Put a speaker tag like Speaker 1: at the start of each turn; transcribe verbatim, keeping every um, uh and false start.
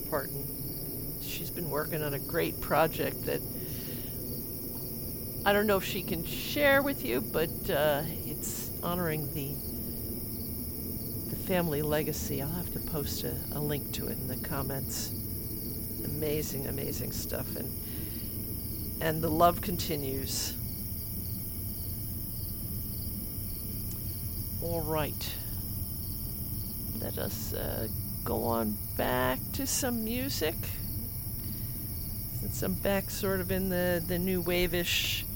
Speaker 1: part, and she's been working on a great project that I don't know if she can share with you, but uh, it's honoring the the family legacy. I'll have to post a, a link to it in the comments. Amazing, amazing stuff, and and the love continues. All right. Let us uh, go on back to some music. Since I'm back sort of in the, the new wave-ish